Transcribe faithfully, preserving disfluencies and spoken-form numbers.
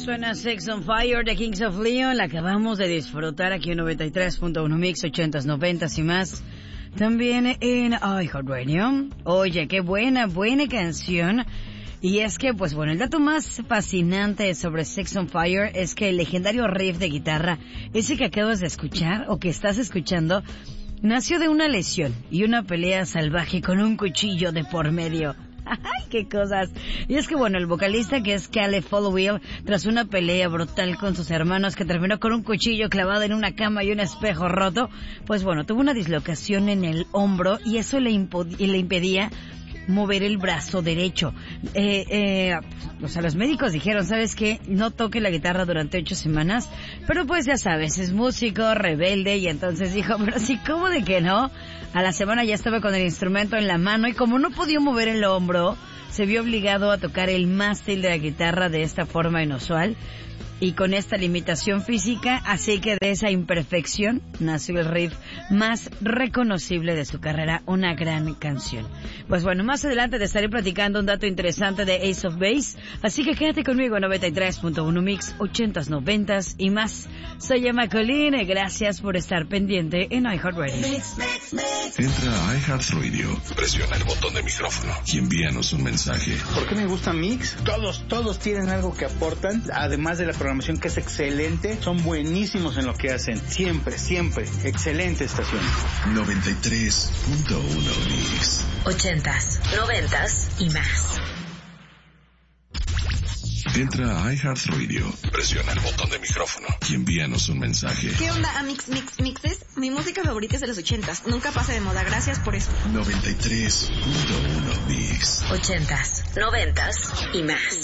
Suena Sex on Fire de Kings of Leon. La acabamos de disfrutar aquí en noventa y tres punto uno Mix, ochentas, noventas y más. También en iHeartRadio. Oye, qué buena, buena canción. Y es que, pues bueno, el dato más fascinante sobre Sex on Fire es que el legendario riff de guitarra, ese que acabas de escuchar o que estás escuchando, nació de una lesión y una pelea salvaje con un cuchillo de por medio. ¡Ay, qué cosas! Y es que, bueno, el vocalista, que es Caleb Followill, tras una pelea brutal con sus hermanos que terminó con un cuchillo clavado en una cama y un espejo roto, pues bueno, tuvo una dislocación en el hombro y eso le, impo- le impedía mover el brazo derecho. Eh, eh, o sea, los médicos dijeron, ¿sabes qué? No toque la guitarra durante ocho semanas, pero pues ya sabes, es músico, rebelde, y entonces dijo, pero sí, ¿cómo de que no? A la semana ya estaba con el instrumento en la mano y como no podía mover el hombro, se vio obligado a tocar el mástil de la guitarra de esta forma inusual y con esta limitación física, así que de esa imperfección nació el riff más reconocible de su carrera, una gran canción. Pues bueno, más adelante te estaré platicando un dato interesante de Ace of Base, así que quédate conmigo en noventa y tres punto uno Mix, ochentas, noventas y más. Soy Emma Colline, gracias por estar pendiente en iHeartRadio. Entra a iHeartRadio, presiona el botón de micrófono y envíanos un mensaje. ¿Por qué me gusta Mix? Todos, todos tienen algo que aportan, además de la programación que es excelente, son buenísimos en lo que hacen, siempre, siempre, excelente estación. noventa y tres punto uno Mix. ochentas, noventas y más. Entra a iHeartRadio, presiona el botón de micrófono y envíanos un mensaje. ¿Qué onda, Amix Mix Mixes? Mi música favorita es de los ochentas, nunca pasa de moda, gracias por eso. noventa y tres punto uno Mix. ochentas, noventas y más.